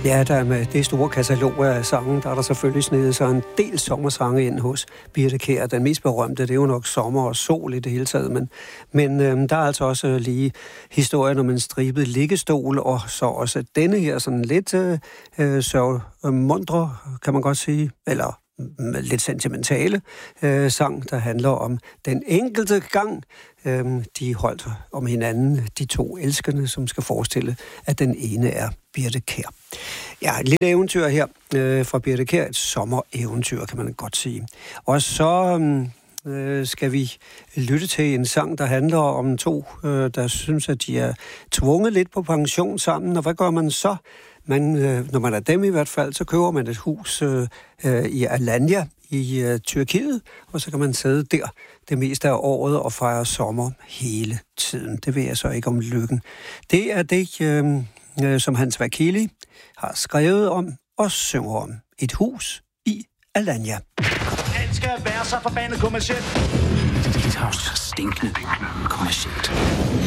Ja, der med det store katalog af sange, der er der selvfølgelig snedet sig en del sommersange ind hos Birthe Kjær. Den mest berømte, det er jo nok Sommer og Sol i det hele taget, men der er altså også lige historien om en stribet liggestol, og så også denne her sådan lidt sørgmundre, kan man godt sige, eller lidt sentimentale sang, der handler om den enkelte gang, de holdt om hinanden, de to elskende, som skal forestille, at den ene er Birthe Kjær. Ja, et lille eventyr her fra Birthe Kjær, et sommereventyr, kan man godt sige. Og så skal vi lytte til en sang, der handler om to, der synes, at de er tvunget lidt på pension sammen, og hvad gør man så? Når man er dem i hvert fald, så køber man et hus i Alanya i Tyrkiet, og så kan man sidde der det meste af året og fejre sommer hele tiden. Det ved jeg så ikke om lykken. Det er det, som Hans Vakili har skrevet om og synger om. Et hus i Alanya. Den skal være så forbandet kommercielt. Det er jo så stinkende kommercielt.